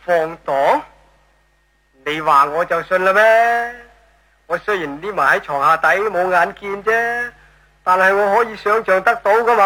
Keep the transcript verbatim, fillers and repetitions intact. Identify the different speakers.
Speaker 1: 放蕩？你話我就信啦咩？我雖然匿埋喺床下底冇眼見啫，但係我可以想象得到噶嘛。